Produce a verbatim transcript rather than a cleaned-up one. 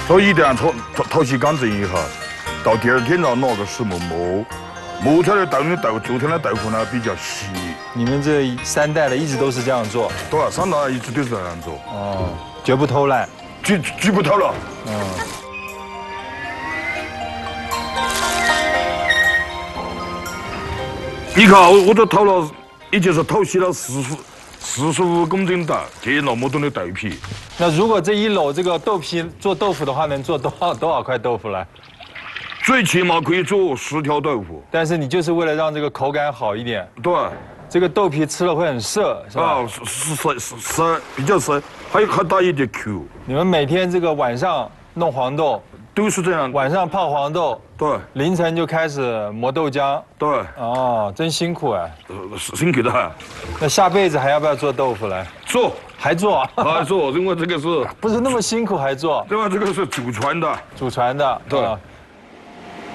所以一定要淘淘淘洗干净以后，到第二天要拿个石磨磨，磨出来的豆的豆，昨天的豆腐呢比较细。 你们这三代的一直都是这样做？ 对啊，三代一直都是这样做。 哦，绝不偷懒。 绝绝不偷了。 嗯。 你看，我我都淘了，也就是淘洗了四十四十五公斤大，这那么多的豆皮。 那如果这一篓这个豆皮做豆腐的话，能做多少多少块豆腐来？ 最起码可以做十条豆腐。 但是你就是为了让这个口感好一点。 对。 这个豆皮吃了会很涩，是吧？ 啊，是是是是比较涩，还还带一点 Q。 你们每天这个晚上弄黄豆， 都是这样。 晚上泡黄豆， 对。 凌晨就开始磨豆浆， 对。 哦，真辛苦哎。 呃，辛苦的。 那下辈子还要不要做豆腐来？ 做， 还做？ 还做，因为这个是不是那么辛苦还做？ 对吧？这个是祖传的。 祖传的。 对。